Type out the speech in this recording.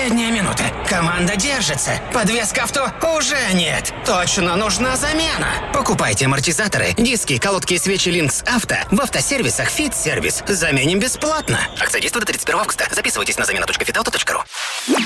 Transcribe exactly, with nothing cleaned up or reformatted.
Последняя минута. Команда держится. Подвеска авто уже нет. Точно нужна замена. Покупайте амортизаторы, диски, колодки и свечи Линкс Авто в автосервисах Fit Service. Заменим бесплатно. Акция действует до тридцать первого августа. Записывайтесь на замена точка фитауто точка ру.